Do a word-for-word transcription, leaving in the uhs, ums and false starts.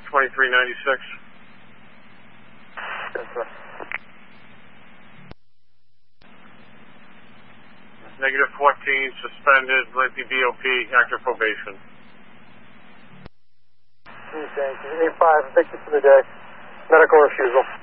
twenty-three ninety-six. Yes, sir. Negative fourteen, suspended, lengthy B O P, active probation. Thank you. eight five, thank you for the day. Medical refusal.